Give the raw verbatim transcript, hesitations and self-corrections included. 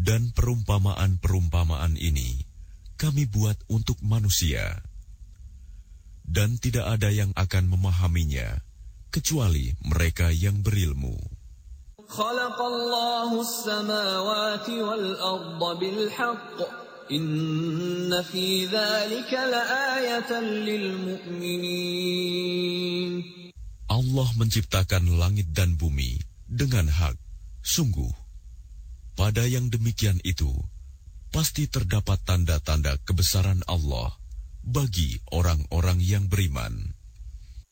Dan perumpamaan-perumpamaan ini kami buat untuk manusia, dan tidak ada yang akan memahaminya kecuali mereka yang berilmu. Khalaqallahu as-samawati wal-ardha bil-haqq. Inna fi dzalika laayatan lil-mu'minin. Allah menciptakan langit dan bumi dengan hak. Sungguh, pada yang demikian itu pasti terdapat tanda-tanda kebesaran Allah bagi orang-orang yang beriman.